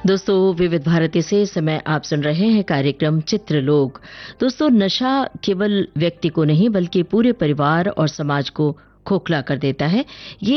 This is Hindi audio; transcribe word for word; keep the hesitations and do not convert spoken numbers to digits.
दोस्तों, विविध भारती से इस समय आप सुन रहे हैं कार्यक्रम चित्रलोक। दोस्तों, नशा केवल व्यक्ति को नहीं बल्कि पूरे परिवार और समाज को खोखला कर देता है। ये